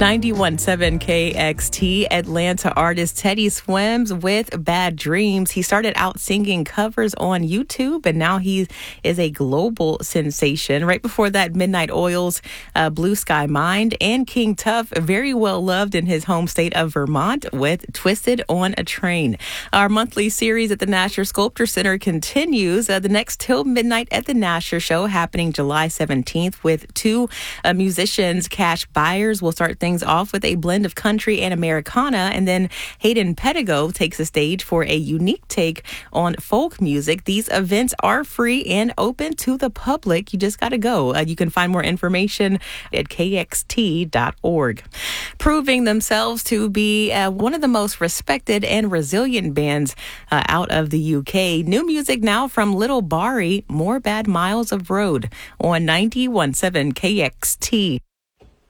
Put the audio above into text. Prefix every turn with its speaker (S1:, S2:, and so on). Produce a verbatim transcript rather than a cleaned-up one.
S1: ninety-one point seven K X T, Atlanta artist Teddy Swims with Bad Dreams. He started out singing covers on YouTube, and now he is a global sensation. Right before that, Midnight Oil's uh, Blue Sky Mind, and King Tuff, very well loved in his home state of Vermont with Twisted on a Train. Our monthly series at the Nasher Sculpture Center continues. Uh, the next Till Midnight at the Nasher Show happening July seventeenth with two uh, musicians. Cash Byers will start things off with a blend of country and Americana, and then Hayden Pedigo takes the stage for a unique take on folk music. These events are free and open to the public. You just got to go. Uh, you can find more information at K X T dot org. Proving themselves to be uh, one of the most respected and resilient bands uh, out of the U K. New music now from Little Bari, More Bad Miles of Road on ninety-one point seven K X T.